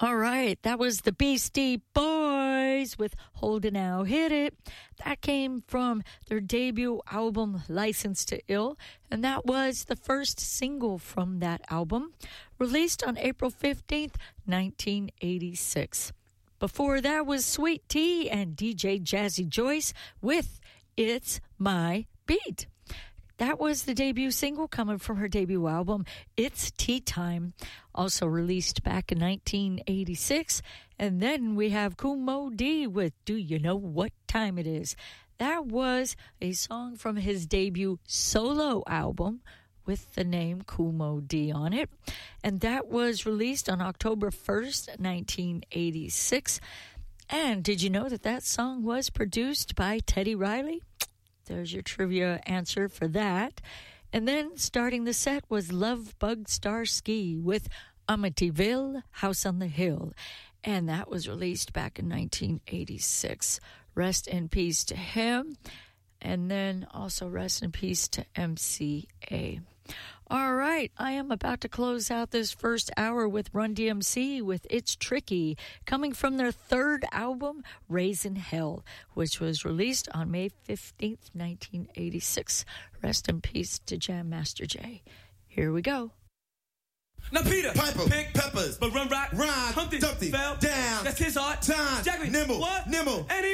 All right, that was the Beastie Boys with Hold It Now, Hit It. That came from their debut album, License to Ill, and that was the first single from that album, released on April 15th, 1986. Before that was Sweet Tea and DJ Jazzy Joyce with It's My Beat. That was the debut single coming from her debut album, It's Tea Time, also released back in 1986. And then we have Kool Moe Dee with Do You Know What Time It Is? That was a song from his debut solo album with the name Kool Moe Dee on it. And that was released on October 1st, 1986. And did you know that that song was produced by Teddy Riley? There's your trivia answer for that. And then starting the set was Love Bug Starski with Amityville House on the Hill. And that was released back in 1986. Rest in peace to him. And then also rest in peace to MCA. All right, I am about to close out this first hour with Run DMC with It's Tricky, coming from their third album, Raising Hell, which was released on May 15th, 1986. Rest in peace to Jam Master Jay. Here we go. Now Peter, Piper, pick peppers, but run rock, rhyme, Humpty, Dumpty, fell down, that's his art, time, Jackie, nimble, what? nimble, and he